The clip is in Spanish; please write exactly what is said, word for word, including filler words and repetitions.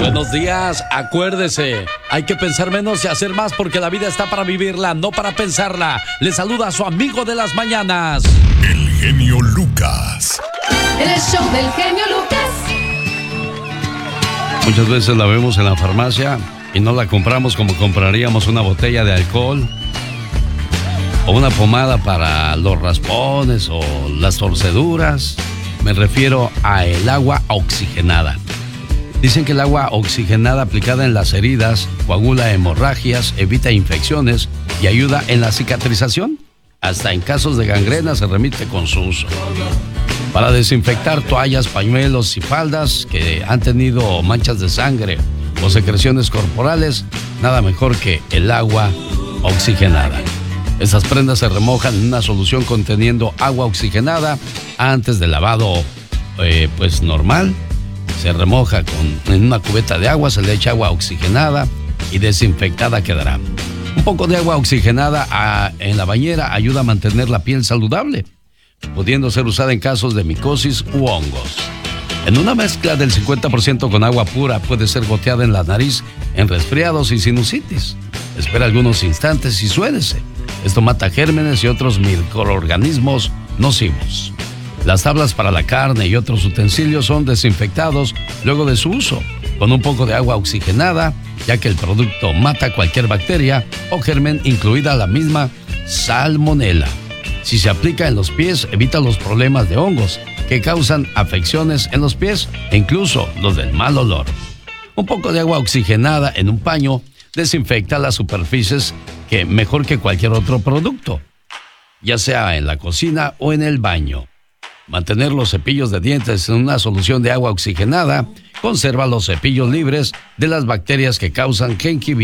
Buenos días, acuérdese, hay que pensar menos y hacer más porque la vida está para vivirla, no para pensarla. Le saluda a su amigo de las mañanas, el genio Lucas. El show del genio Lucas. Muchas veces la vemos en la farmacia y no la compramos como compraríamos una botella de alcohol o una pomada para los raspones o las torceduras. Me refiero a el agua oxigenada. Dicen que el agua oxigenada aplicada en las heridas coagula hemorragias, evita infecciones y ayuda en la cicatrización. Hasta en casos de gangrena se remite con su uso. Para desinfectar toallas, pañuelos y faldas que han tenido manchas de sangre o secreciones corporales, nada mejor que el agua oxigenada. Estas prendas se remojan en una solución conteniendo agua oxigenada antes del lavado eh, pues normal. Se remoja con, en una cubeta de agua, se le echa agua oxigenada y desinfectada quedará. Un poco de agua oxigenada a, en la bañera ayuda a mantener la piel saludable, pudiendo ser usada en casos de micosis u hongos. En una mezcla del cincuenta por ciento con agua pura puede ser goteada en la nariz en resfriados y sinusitis. Espera algunos instantes y suénese. Esto mata gérmenes y otros microorganismos nocivos. Las tablas para la carne y otros utensilios son desinfectados luego de su uso con un poco de agua oxigenada, ya que el producto mata cualquier bacteria o germen, incluida la misma salmonela. Si se aplica en los pies, evita los problemas de hongos que causan afecciones en los pies e incluso los del mal olor. Un poco de agua oxigenada en un paño desinfecta las superficies que mejor que cualquier otro producto, ya sea en la cocina o en el baño. Mantener los cepillos de dientes en una solución de agua oxigenada conserva los cepillos libres de las bacterias que causan gingivitis.